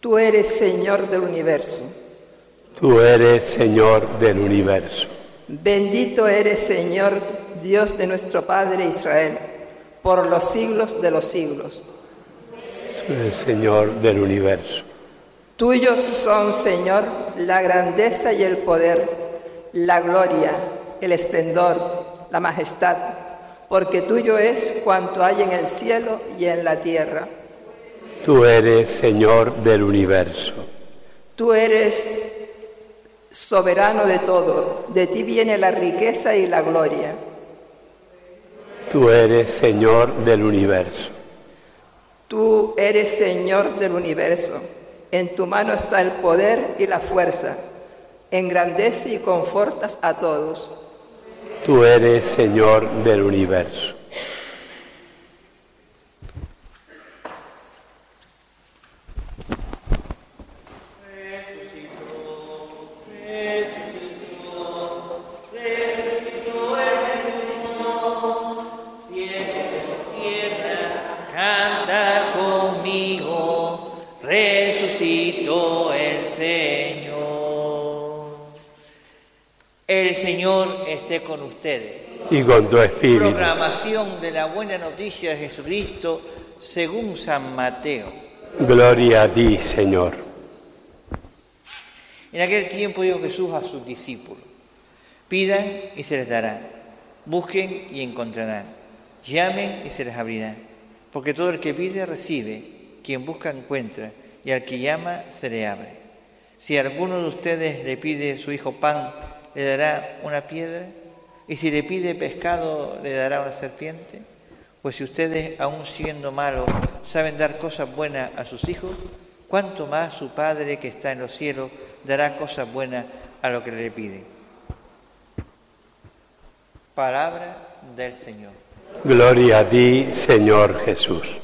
Tú eres Señor del universo. Tú eres Señor del universo. Bendito eres, Señor, Dios de nuestro Padre Israel, por los siglos de los siglos. Tú eres Señor del universo. Tuyos son, Señor, la grandeza y el poder, la gloria, el esplendor, la majestad, porque tuyo es cuanto hay en el cielo y en la tierra. Tú eres Señor del universo. Tú eres soberano de todo, de ti viene la riqueza y la gloria. Tú eres Señor del universo. Tú eres Señor del universo. En tu mano está el poder y la fuerza. Engrandece y confortas a todos. Tú eres Señor del universo. El Señor esté con ustedes. Y con tu espíritu. Proclamación de la buena noticia de Jesucristo según San Mateo. Gloria a ti, Señor. En aquel tiempo dijo Jesús a sus discípulos: pidan y se les dará, busquen y encontrarán, llamen y se les abrirá. Porque todo el que pide recibe, quien busca encuentra, y al que llama se le abre. Si alguno de ustedes le pide a su hijo pan, ¿le dará una piedra? ¿Y si le pide pescado, le dará una serpiente? Pues si ustedes, aun siendo malos, saben dar cosas buenas a sus hijos, ¿cuánto más su Padre que está en los cielos dará cosas buenas a los que le piden? Palabra del Señor. Gloria a ti, Señor Jesús.